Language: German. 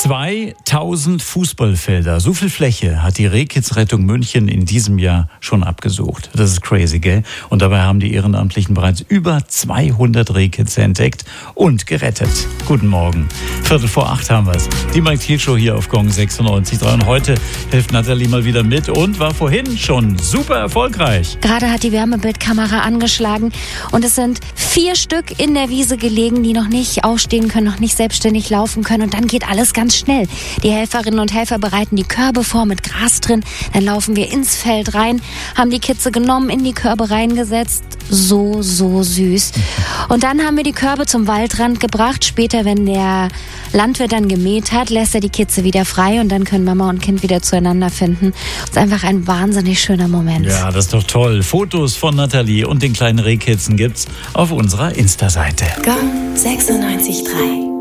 2000 Fußballfelder, so viel Fläche hat die Rehkitzrettung München in diesem Jahr schon abgesucht. Das ist crazy, gell? Und dabei haben die Ehrenamtlichen bereits über 200 Rehkitze entdeckt und gerettet. Guten Morgen. 7:45 haben wir es. Die Mike Thiel Show hier auf Gong 96.3. Und heute hilft Nathalie mal wieder mit und war vorhin schon super erfolgreich. Gerade hat die Wärmebildkamera angeschlagen und es sind 4 Stück in der Wiese gelegen, die noch nicht aufstehen können, noch nicht selbstständig laufen können. Und dann geht alles ganz schnell. Die Helferinnen und Helfer bereiten die Körbe vor mit Gras drin. Dann laufen wir ins Feld rein, haben die Kitze genommen, in die Körbe reingesetzt. So süß. Und dann haben wir die Körbe zum Waldrand gebracht. Später, wenn der Landwirt dann gemäht hat, lässt er die Kitze wieder frei und dann können Mama und Kind wieder zueinander finden. Das ist einfach ein wahnsinnig schöner Moment. Ja, das ist doch toll. Fotos von Nathalie und den kleinen Rehkitzen gibt's auf unserer Insta-Seite. Gong 96.3